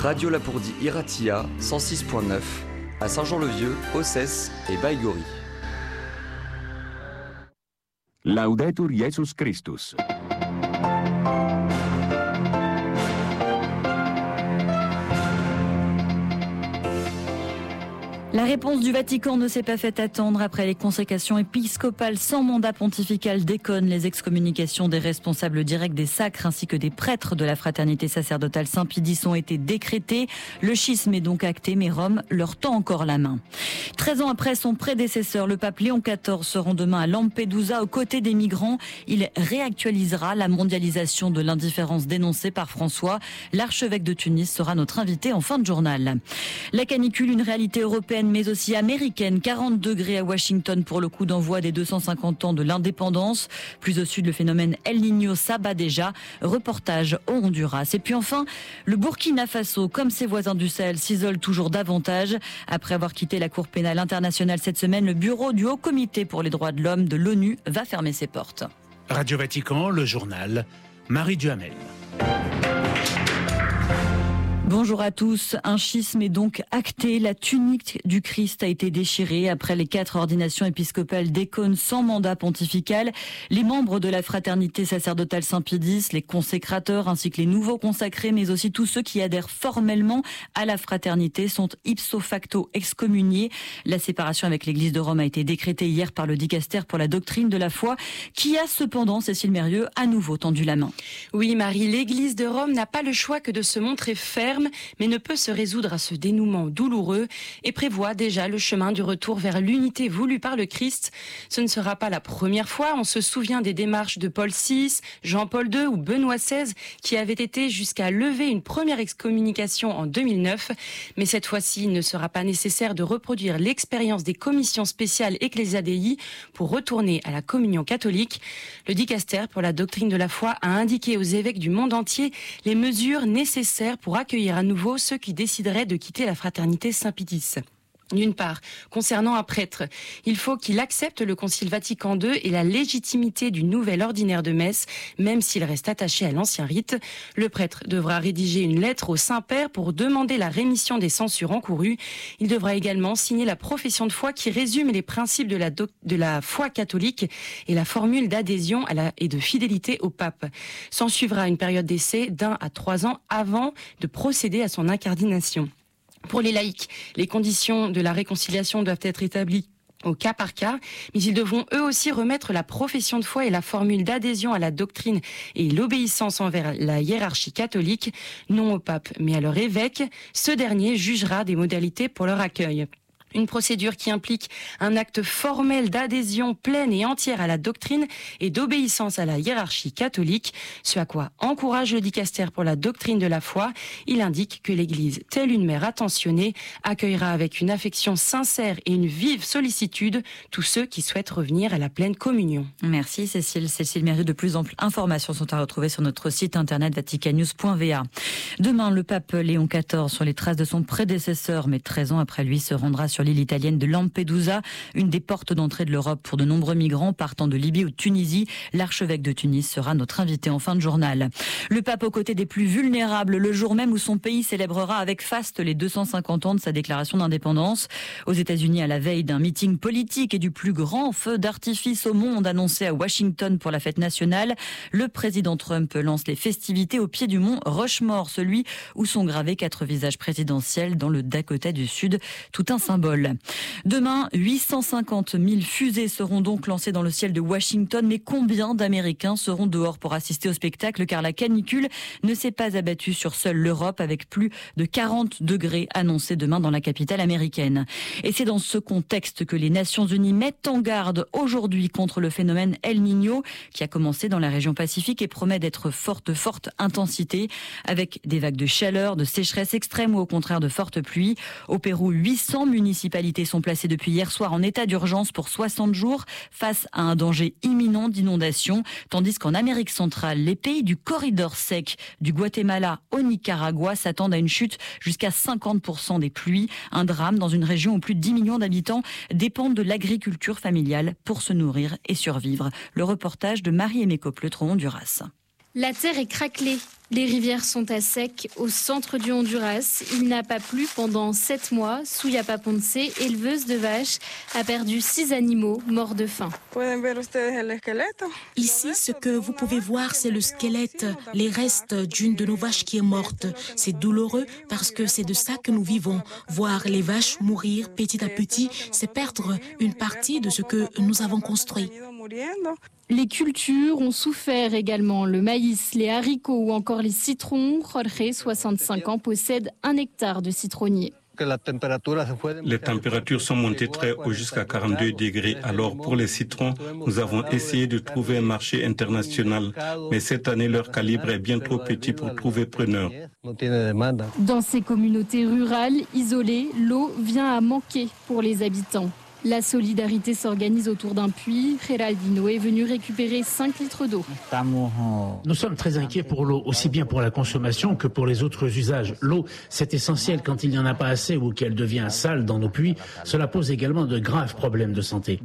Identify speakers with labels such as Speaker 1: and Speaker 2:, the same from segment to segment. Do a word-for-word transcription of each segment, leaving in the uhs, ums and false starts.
Speaker 1: Radio Lapourdie Iratia, cent six virgule neuf, à Saint-Jean-le-Vieux, Ossès et Baïgori.
Speaker 2: Laudetur Jesus Christus.
Speaker 3: La réponse du Vatican ne s'est pas fait attendre après les consécrations épiscopales sans mandat pontifical déconnent. Les excommunications des responsables directs des sacres ainsi que des prêtres de la fraternité sacerdotale Saint-Pédis ont été décrétées. Le schisme est donc acté, mais Rome leur tend encore la main. treize ans après son prédécesseur, le pape Léon quatorze se rend demain à Lampedusa aux côtés des migrants. Il réactualisera la mondialisation de l'indifférence dénoncée par François. L'archevêque de Tunis sera notre invité en fin de journal. La canicule, une réalité européenne mais aussi américaine. quarante degrés à Washington pour le coup d'envoi des deux cent cinquante ans de l'indépendance. Plus au sud, le phénomène El Niño s'abat déjà. Reportage au Honduras. Et puis enfin, le Burkina Faso, comme ses voisins du Sahel, s'isole toujours davantage. Après avoir quitté la Cour pénale internationale cette semaine, le bureau du Haut Comité pour les droits de l'homme de l'ONU va fermer ses portes.
Speaker 4: Radio Vatican, le journal, Marie Duhamel.
Speaker 3: Bonjour à tous. Un schisme est donc acté. La tunique du Christ a été déchirée après les quatre ordinations épiscopales déconnes sans mandat pontifical. Les membres de la fraternité sacerdotale Saint-Pédis, les consécrateurs ainsi que les nouveaux consacrés, mais aussi tous ceux qui adhèrent formellement à la fraternité sont ipso facto excommuniés. La séparation avec l'Église de Rome a été décrétée hier par le dicaster pour la doctrine de la foi, qui a cependant, Cécile Mérieux, à nouveau tendu la main.
Speaker 5: Oui, Marie, l'Église de Rome n'a pas le choix que de se montrer ferme, mais ne peut se résoudre à ce dénouement douloureux et prévoit déjà le chemin du retour vers l'unité voulue par le Christ. Ce ne sera pas la première fois. On se souvient des démarches de Paul six, Jean-Paul deux ou Benoît seize qui avaient été jusqu'à lever une première excommunication en deux mille neuf. Mais cette fois-ci, il ne sera pas nécessaire de reproduire l'expérience des commissions spéciales Ecclesia Dei pour retourner à la communion catholique. Le dicaster pour la doctrine de la foi a indiqué aux évêques du monde entier les mesures nécessaires pour accueillir à nouveau ceux qui décideraient de quitter la fraternité Saint-Pédis. D'une part, concernant un prêtre, il faut qu'il accepte le Concile Vatican deux et la légitimité du nouvel ordinaire de messe, même s'il reste attaché à l'ancien rite. Le prêtre devra rédiger une lettre au Saint-Père pour demander la rémission des censures encourues. Il devra également signer la profession de foi qui résume les principes de la, doc- de la foi catholique et la formule d'adhésion à la, et de fidélité au pape. S'en suivra une période d'essai d'un à trois ans avant de procéder à son incardination. Pour les laïcs, les conditions de la réconciliation doivent être établies au cas par cas, mais ils devront eux aussi remettre la profession de foi et la formule d'adhésion à la doctrine et l'obéissance envers la hiérarchie catholique, non au pape mais à leur évêque. Ce dernier jugera des modalités pour leur accueil. Une procédure qui implique un acte formel d'adhésion pleine et entière à la doctrine et d'obéissance à la hiérarchie catholique, ce à quoi encourage le dicaster pour la doctrine de la foi. Il indique que l'Église, telle une mère attentionnée, accueillera avec une affection sincère et une vive sollicitude tous ceux qui souhaitent revenir à la pleine communion.
Speaker 3: Merci Cécile. Cécile Mérieux, de plus amples informations sont à retrouver sur notre site internet vaticannews point v a. Demain, le pape Léon quatorze, sur les traces de son prédécesseur, mais treize ans après lui, se rendra sur l'île italienne de Lampedusa, une des portes d'entrée de l'Europe pour de nombreux migrants partant de Libye ou de Tunisie. L'archevêque de Tunis sera notre invité en fin de journal. Le pape aux côtés des plus vulnérables, le jour même où son pays célébrera avec faste les deux cent cinquante ans de sa déclaration d'indépendance. Aux États-Unis, à la veille d'un meeting politique et du plus grand feu d'artifice au monde annoncé à Washington pour la fête nationale, le président Trump lance les festivités au pied du mont Rushmore, celui où sont gravés quatre visages présidentiels dans le Dakota du Sud, tout un symbole. Demain, huit cent cinquante mille fusées seront donc lancées dans le ciel de Washington, mais combien d'Américains seront dehors pour assister au spectacle, car la canicule ne s'est pas abattue sur seule l'Europe, avec plus de quarante degrés annoncés demain dans la capitale américaine. Et c'est dans ce contexte que les Nations Unies mettent en garde aujourd'hui contre le phénomène El Niño, qui a commencé dans la région Pacifique et promet d'être forte, de forte intensité, avec des vagues de chaleur, de sécheresse extrême ou au contraire de fortes pluies. Au Pérou, huit cents municipalités sont placées depuis hier soir en état d'urgence pour soixante jours face à un danger imminent d'inondation, tandis qu'en Amérique centrale, les pays du corridor sec du Guatemala au Nicaragua s'attendent à une chute jusqu'à cinquante pour cent des pluies. Un drame dans une région où plus de dix millions d'habitants dépendent de l'agriculture familiale pour se nourrir et survivre. Le reportage de Marie-Aimée Coppleutron, Honduras.
Speaker 6: La terre est craquelée. Les rivières sont à sec au centre du Honduras. Il n'a pas plu pendant sept mois. Suyapa Ponce, éleveuse de vaches, a perdu six animaux morts de faim.
Speaker 7: Ici, ce que vous pouvez voir, c'est le squelette, les restes d'une de nos vaches qui est morte. C'est douloureux parce que c'est de ça que nous vivons. Voir les vaches mourir petit à petit, c'est perdre une partie de ce que nous avons construit.
Speaker 6: Les cultures ont souffert également. Le maïs, les haricots ou encore les citrons. Jorge, soixante-cinq ans, possède un hectare de citronniers.
Speaker 8: Les températures sont montées très haut jusqu'à quarante-deux degrés. Alors pour les citrons, nous avons essayé de trouver un marché international. Mais cette année, leur calibre est bien trop petit pour trouver preneur.
Speaker 6: Dans ces communautés rurales, isolées, l'eau vient à manquer pour les habitants. La solidarité s'organise autour d'un puits. Geraldino est venu récupérer cinq litres d'eau.
Speaker 4: Nous sommes très inquiets pour l'eau, aussi bien pour la consommation que pour les autres usages. L'eau, c'est essentiel quand il n'y en a pas assez ou qu'elle devient sale dans nos puits. Cela pose également de graves problèmes de santé.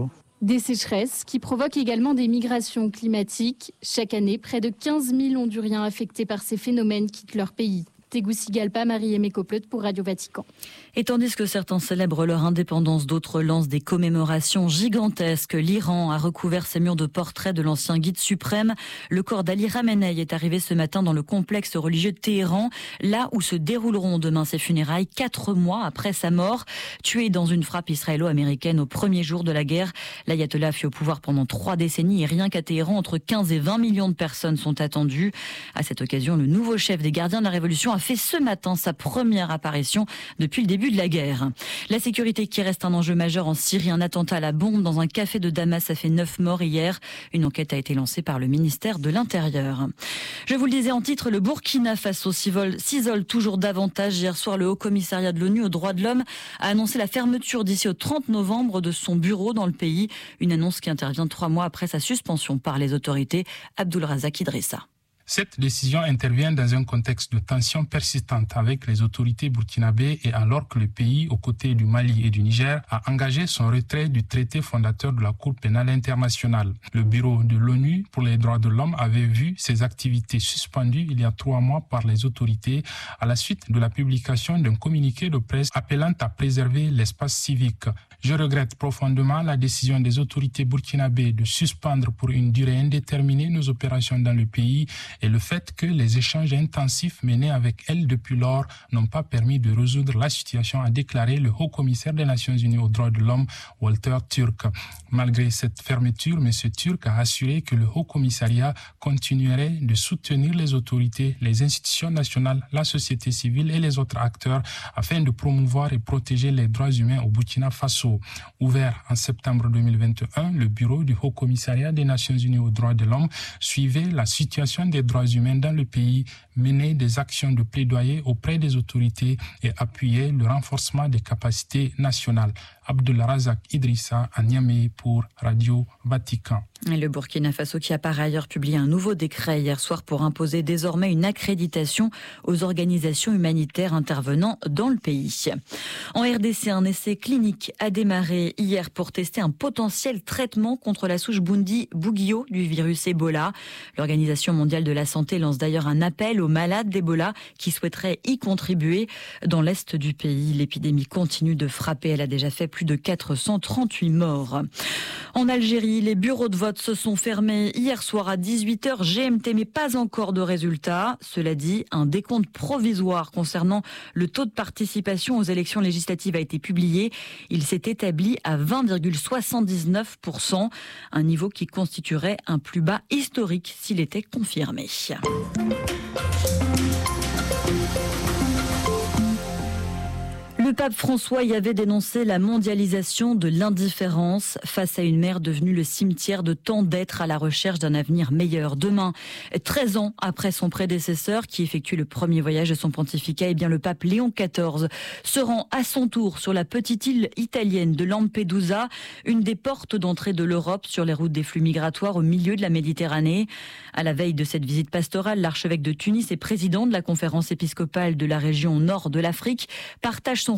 Speaker 6: Des sécheresses qui provoquent également des migrations climatiques. Chaque année, près de quinze mille Honduriens affectés par ces phénomènes quittent leur pays. Tegucigalpa, Marie-Aimée Copleut pour Radio Vatican.
Speaker 3: Et tandis que certains célèbrent leur indépendance, d'autres lancent des commémorations gigantesques. L'Iran a recouvert ses murs de portraits de l'ancien guide suprême. Le corps d'Ali Khamenei est arrivé ce matin dans le complexe religieux de Téhéran, là où se dérouleront demain ses funérailles, quatre mois après sa mort. Tué dans une frappe israélo-américaine au premier jour de la guerre, l'ayatollah fut au pouvoir pendant trois décennies et rien qu'à Téhéran, entre quinze et vingt millions de personnes sont attendues. À cette occasion, le nouveau chef des gardiens de la Révolution a fait ce matin sa première apparition depuis le début de la guerre. La sécurité qui reste un enjeu majeur en Syrie. Un attentat à la bombe dans un café de Damas a fait neuf morts hier. Une enquête a été lancée par le ministère de l'Intérieur. Je vous le disais en titre, le Burkina Faso s'isole toujours davantage. Hier soir, le Haut-Commissariat de l'ONU aux droits de l'homme a annoncé la fermeture d'ici au trente novembre de son bureau dans le pays. Une annonce qui intervient trois mois après sa suspension par les autorités. Abdulrazak Idrissa.
Speaker 9: Cette décision intervient dans un contexte de tension persistante avec les autorités burkinabées et alors que le pays, aux côtés du Mali et du Niger, a engagé son retrait du traité fondateur de la Cour pénale internationale. Le bureau de l'ONU pour les droits de l'homme avait vu ses activités suspendues il y a trois mois par les autorités à la suite de la publication d'un communiqué de presse appelant à préserver l'espace civique. Je regrette profondément la décision des autorités burkinabées de suspendre pour une durée indéterminée nos opérations dans le pays et le fait que les échanges intensifs menés avec elle depuis lors n'ont pas permis de résoudre la situation, a déclaré le haut-commissaire des Nations Unies aux droits de l'homme, Walter Turk. Malgré cette fermeture, M. Turk a assuré que le haut-commissariat continuerait de soutenir les autorités, les institutions nationales, la société civile et les autres acteurs afin de promouvoir et protéger les droits humains au Burkina Faso. Ouvert en septembre deux mille vingt et un, le bureau du Haut-Commissariat des Nations Unies aux droits de l'homme suivait la situation des droits humains dans le pays, menait des actions de plaidoyer auprès des autorités et appuyait le renforcement des capacités nationales. Abdulrazak Idrissa à Niamey pour Radio Vatican.
Speaker 3: Et le Burkina Faso qui a par ailleurs publié un nouveau décret hier soir pour imposer désormais une accréditation aux organisations humanitaires intervenant dans le pays. En R D C, un essai clinique a démarré hier pour tester un potentiel traitement contre la souche Bundi-Bugyo du virus Ebola. L'Organisation mondiale de la santé lance d'ailleurs un appel aux malades d'Ebola qui souhaiteraient y contribuer. Dans l'est du pays, l'épidémie continue de frapper. Elle a déjà fait plus de quatre cent trente-huit morts. En Algérie, les bureaux de vote se sont fermés hier soir à dix-huit heures G M T, mais pas encore de résultats. Cela dit, un décompte provisoire concernant le taux de participation aux élections législatives a été publié. Il s'est établi à vingt virgule soixante-dix-neuf pour cent, un niveau qui constituerait un plus bas historique s'il était confirmé. Le pape François y avait dénoncé la mondialisation de l'indifférence face à une mer devenue le cimetière de tant d'êtres à la recherche d'un avenir meilleur. Demain, treize ans après son prédécesseur qui effectue le premier voyage de son pontificat, eh bien le pape Léon quatorze se rend à son tour sur la petite île italienne de Lampedusa, une des portes d'entrée de l'Europe sur les routes des flux migratoires au milieu de la Méditerranée. À la veille de cette visite pastorale, l'archevêque de Tunis et président de la conférence épiscopale de la région nord de l'Afrique partage son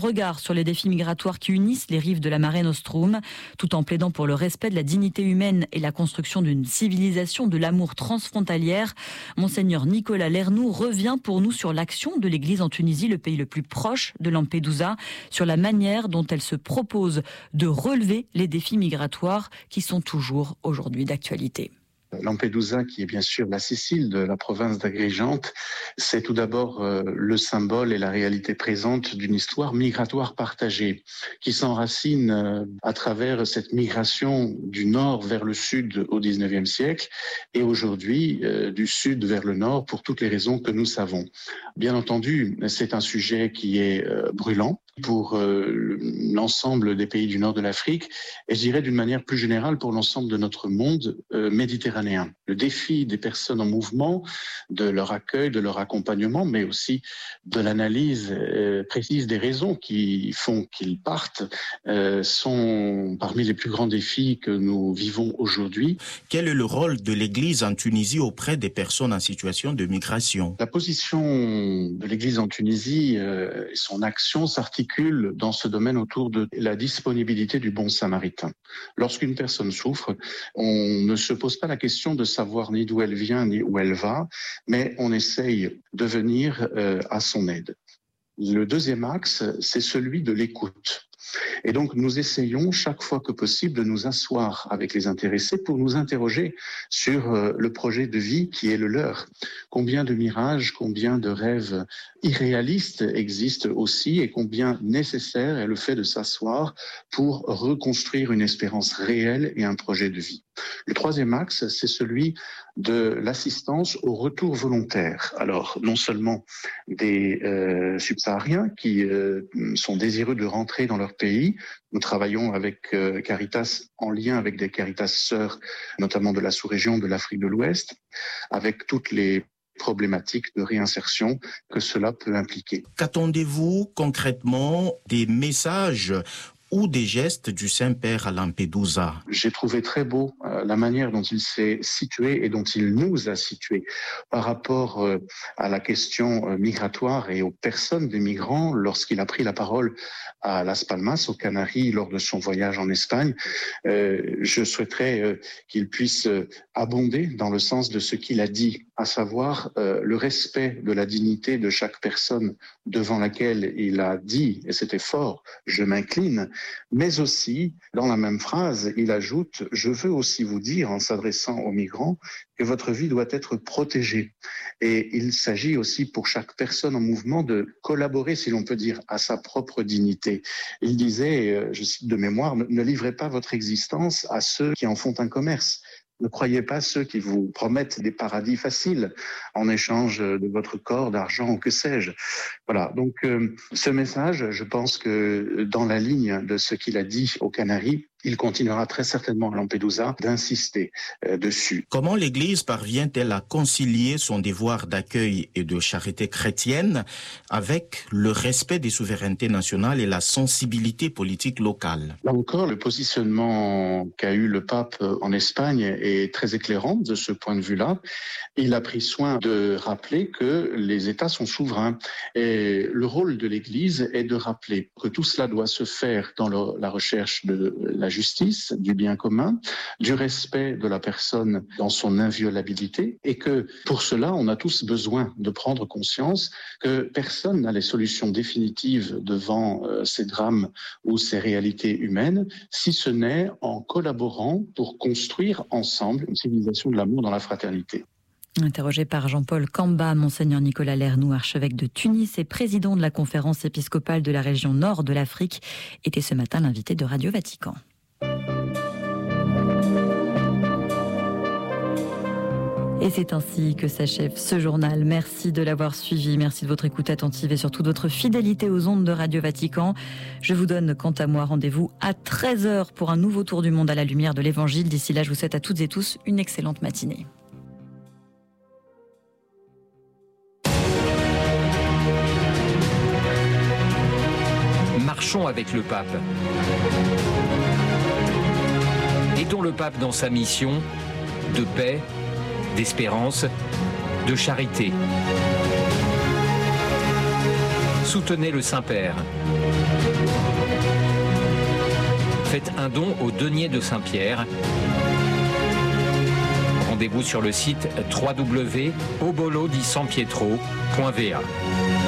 Speaker 3: regard sur les défis migratoires qui unissent les rives de la Mare Nostrum, tout en plaidant pour le respect de la dignité humaine et la construction d'une civilisation de l'amour transfrontalière. Monseigneur Nicolas Lernoux revient pour nous sur l'action de l'Église en Tunisie, le pays le plus proche de Lampedusa, sur la manière dont elle se propose de relever les défis migratoires qui sont toujours aujourd'hui d'actualité.
Speaker 10: Lampedusa, qui est bien sûr la Sicile de la province d'Agrigente, c'est tout d'abord euh, le symbole et la réalité présente d'une histoire migratoire partagée, qui s'enracine euh, à travers cette migration du nord vers le sud au dix-neuvième siècle et aujourd'hui euh, du sud vers le nord pour toutes les raisons que nous savons. Bien entendu, c'est un sujet qui est euh, brûlant pour euh, l'ensemble des pays du nord de l'Afrique et je dirais d'une manière plus générale pour l'ensemble de notre monde euh, méditerranéen. Le défi des personnes en mouvement, de leur accueil, de leur accompagnement, mais aussi de l'analyse euh, précise des raisons qui font qu'ils partent, euh, sont parmi les plus grands défis que nous vivons aujourd'hui.
Speaker 11: Quel est le rôle de l'Église en Tunisie auprès des personnes en situation de migration?
Speaker 10: La position de l'Église en Tunisie euh, et son action s'articule dans ce domaine autour de la disponibilité du bon samaritain. Lorsqu'une personne souffre, on ne se pose pas la question de savoir ni d'où elle vient ni où elle va, mais on essaye de venir euh, à son aide. Le deuxième axe, c'est celui de l'écoute. Et donc, nous essayons chaque fois que possible de nous asseoir avec les intéressés pour nous interroger sur euh, le projet de vie qui est le leur. Combien de mirages, combien de rêves irréalistes existent aussi et combien nécessaire est le fait de s'asseoir pour reconstruire une espérance réelle et un projet de vie. Le troisième axe, c'est celui de l'assistance au retour volontaire. Alors, non seulement des euh, subsahariens qui euh, sont désireux de rentrer dans leur pays. Nous travaillons avec euh, Caritas en lien avec des Caritas sœurs, notamment de la sous-région de l'Afrique de l'Ouest, avec toutes les problématiques de réinsertion que cela peut impliquer.
Speaker 11: Qu'attendez-vous concrètement des messages ou des gestes du Saint-Père à Lampedusa?
Speaker 10: J'ai trouvé très beau euh, la manière dont il s'est situé et dont il nous a situés par rapport euh, à la question euh, migratoire et aux personnes des migrants lorsqu'il a pris la parole à Las Palmas, aux Canaries, lors de son voyage en Espagne. Euh, je souhaiterais euh, qu'il puisse euh, abonder dans le sens de ce qu'il a dit, à savoir euh, le respect de la dignité de chaque personne devant laquelle il a dit, et c'était fort, je m'incline, mais aussi, dans la même phrase, il ajoute « Je veux aussi vous dire, en s'adressant aux migrants, que votre vie doit être protégée. » Et il s'agit aussi pour chaque personne en mouvement de collaborer, si l'on peut dire, à sa propre dignité. Il disait, je cite de mémoire, « Ne livrez pas votre existence à ceux qui en font un commerce. » Ne croyez pas ceux qui vous promettent des paradis faciles en échange de votre corps, d'argent ou que sais-je. Voilà, donc euh, ce message, je pense que dans la ligne de ce qu'il a dit aux Canaries, il continuera très certainement à Lampedusa d'insister euh, dessus.
Speaker 11: Comment l'Église parvient-elle à concilier son devoir d'accueil et de charité chrétienne avec le respect des souverainetés nationales et la sensibilité politique locale?
Speaker 10: Là encore, le positionnement qu'a eu le pape en Espagne est très éclairant de ce point de vue-là. Il a pris soin de rappeler que les États sont souverains. Et le rôle de l'Église est de rappeler que tout cela doit se faire dans le, la recherche de la justice, du bien commun, du respect de la personne dans son inviolabilité et que pour cela, on a tous besoin de prendre conscience que personne n'a les solutions définitives devant euh, ces drames ou ces réalités humaines, si ce n'est en collaborant pour construire ensemble une civilisation de l'amour dans la fraternité.
Speaker 3: Interrogé par Jean-Paul Kamba, Monseigneur Nicolas Lernoux, archevêque de Tunis et président de la conférence épiscopale de la région nord de l'Afrique, était ce matin l'invité de Radio Vatican. Et c'est ainsi que s'achève ce journal. Merci de l'avoir suivi, merci de votre écoute attentive et surtout de votre fidélité aux ondes de Radio Vatican. Je vous donne quant à moi rendez-vous à treize heures pour un nouveau tour du monde à la lumière de l'Évangile. D'ici là, je vous souhaite à toutes et tous une excellente matinée.
Speaker 12: Marchons avec le pape. Aidons le pape dans sa mission de paix, d'espérance, de charité. Soutenez le Saint-Père. faites un don au denier de Saint-Pierre. Rendez-vous sur le site w w w point obolo di san pietro point v a.